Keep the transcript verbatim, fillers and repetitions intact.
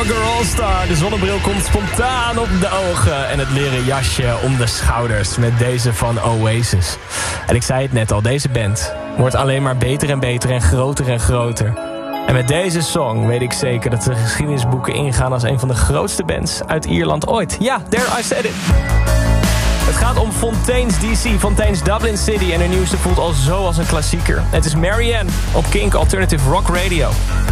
Rocker All-Star. De zonnebril komt spontaan op de ogen en het leren jasje om de schouders met deze van Oasis. En ik zei het net al, deze band wordt alleen maar beter en beter en groter en groter. En met deze song weet ik zeker dat de geschiedenisboeken ingaan als een van de grootste bands uit Ierland ooit. Ja, there I said it. Het gaat om Fontaines D C, Fontaines Dublin City en hun nieuwste voelt al zo als een klassieker. Het is Marianne op Kink Alternative Rock Radio.